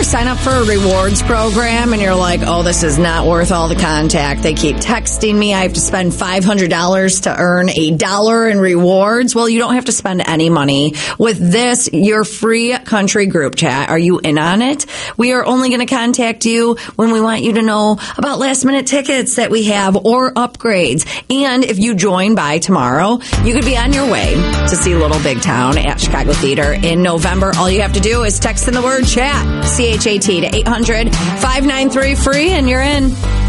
sign up for a rewards program and you're like, oh, this is not worth all the contact. They keep texting me. I have to spend $500 to earn $1 in rewards. Well, you don't have to spend any money with this, your free country group chat. Are you in on it? We are only going to contact you when we want you to know about last minute tickets that we have or upgrades. And if you join by tomorrow, you could be on your way to see Little Big Town at Chicago Theater in November. All you have to do is text in the word chat, CHAT, to 800-593-FREE, and you're in.